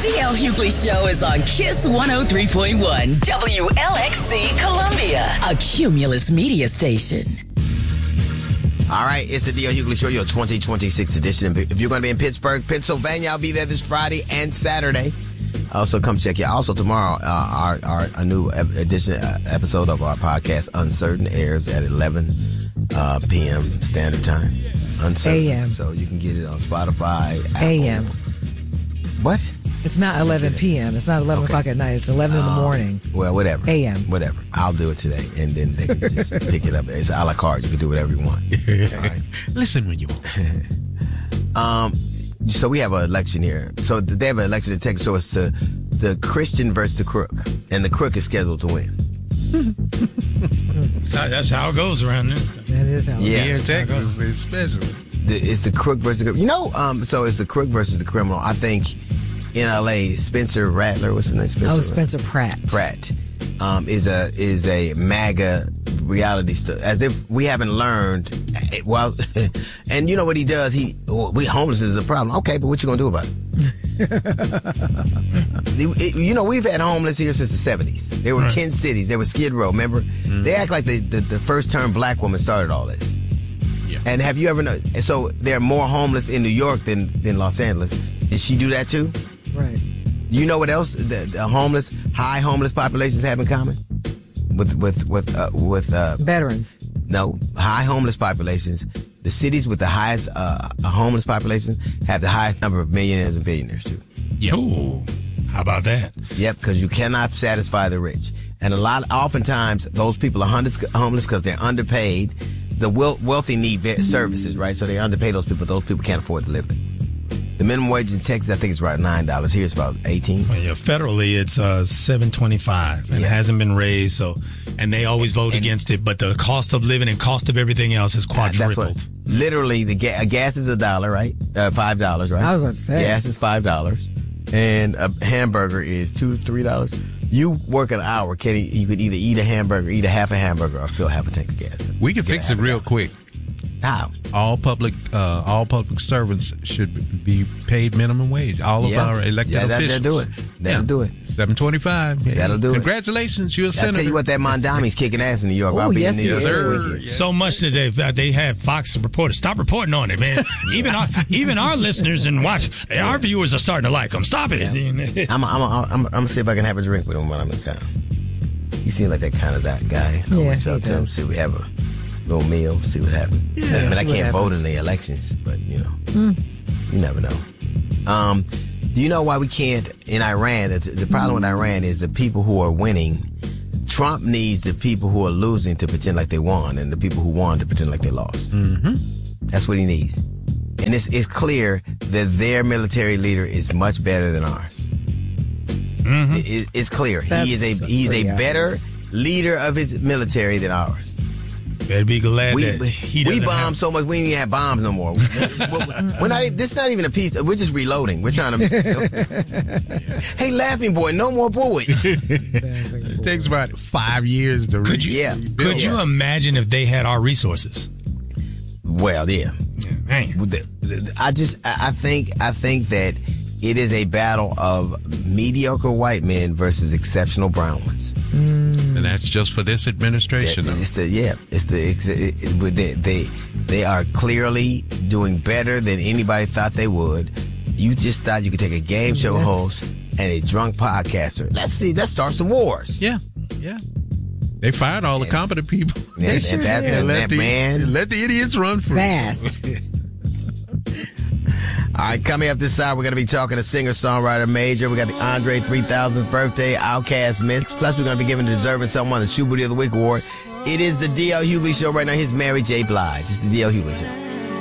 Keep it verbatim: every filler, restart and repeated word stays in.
D L. Hughley Show is on Kiss one oh three point one, W L X C Columbia, a Cumulus media station. All right, it's the D L. Hughley Show, your twenty twenty-six edition. If you're going to be in Pittsburgh, Pennsylvania, I'll be there this Friday and Saturday. Also, come check you out. Also, tomorrow, uh, our, our a new edition uh, episode of our podcast, Uncertain, airs at eleven uh, p.m. Standard Time. Uncertain. A M. So you can get it on Spotify, Apple. A M. What? It's not eleven p.m. It's not eleven okay. o'clock at night. It's eleven in the morning. Well, whatever. A M. Whatever. I'll do it today, and then they can just pick it up. It's a la carte. You can do whatever you want. All right. Listen when you want. um, so we have an election here. So they have an election in Texas. So it's the, the Christian versus the crook, and the crook is scheduled to win. that's, how, that's how it goes around this. That is how it Yeah. Here in Texas, especially. The, it's the crook versus the criminal. You know, um, so it's the crook versus the criminal. I think in L A, Spencer Rattler, what's his name? Spencer Oh, Spencer Pratt. Pratt um, is a is a MAGA reality star. As if we haven't learned. Well, and you know what he does? He well, we homelessness is a problem. Okay, but what you gonna do about it? You know, we've had homeless here since the seventies. There were Right. ten cities. There was Skid Row. Remember? Mm-hmm. They act like the, the the first term black woman started all this. And have you ever known? So there are more homeless in New York than, than Los Angeles. Did she do that too? Right. You know what else the, the homeless, high homeless populations have in common? With with with uh, with uh, Veterans. No, high homeless populations. The cities with the highest uh, homeless populations have the highest number of millionaires and billionaires too. Yep. Ooh, how about that? Yep, because you cannot satisfy the rich, and a lot, oftentimes, those people are homeless because they're underpaid. The wealthy need services, right? So they underpay those people. Those people can't afford to live it. The minimum wage in Texas, I think, is about nine dollars. Here it's about eighteen. Well, yeah, federally, it's uh, seven twenty-five, and yeah. it hasn't been raised. So, and they always vote and, against it. But the cost of living and cost of everything else is quadrupled. That's what, literally, the ga- gas is a dollar, right? Uh, five dollars, right? I was going to say gas is five dollars, and a hamburger is two, three dollars. You work an hour, Kenny. You could either eat a hamburger, eat a half a hamburger, or fill half a tank of gas. We can fix it real quick. How? All public, uh, all public servants should be paid minimum wage. All yeah. of our elected yeah, that, officials. That'll do it. That'll yeah. do it. Seven twenty-five. Yeah. That'll do Congratulations, it. Congratulations, you're a senator. I'll tell you what, that Mondami's kicking ass in New York. Oh, I'll be yes, in New York he is. this weekend. So much that they they have Fox reporters. Stop reporting on it, man. Even our even our listeners and watch our viewers are starting to like them. Stop it. Yeah. I'm I'm I'm I'm gonna see if I can have a drink with him when I'm in town. You seem like that kind of that guy. I'll Yeah, reach out he to him, does. see if we have a little meal, see what happens. Yeah, I mean, I see what can't vote happens. in the elections, but you know, Mm. you never know. Um, do you know why we can't in Iran? The, the problem with Iran is the people who are winning. Trump needs the people who are losing to pretend like they won, and the people who won to pretend like they lost. Mm-hmm. That's what he needs. And it's it's clear that their military leader is much better than ours. Mm-hmm. It, it's clear. That's he is a he's a pretty better obvious. leader of his military than ours. Better be glad We that he we doesn't bomb have- so much we don't even have bombs no more. we're, we're not. even- This is not even a piece. We're just reloading. We're trying to. Hey, laughing boy, no more bullets. It takes about five years to Could you? Yeah. Could you Yeah. imagine if they had our resources? Well, yeah. Man. The- the- I just I I think I think that it is a battle of mediocre white men versus exceptional brown ones. And that's just for this administration. Yeah, though. it's the yeah, it's the it's, it, it, they, they they are clearly doing better than anybody thought they would. You just thought you could take a game show Yes. host and a drunk podcaster. Let's see, let's start some wars. Yeah, yeah. They fired all the competent people. And, They and sure that, did. and let that the man. let the idiots run free. Fast. All right, coming up this side, we're going to be talking to singer-songwriter Major. We got the Andre three thousandth birthday, Outkast mix. Plus, we're going to be giving Deserving Someone the Shoe Booty of the Week award. It is the D L. Hughley Show right now. Here's Mary J. Blige. It's the D L. Hughley Show.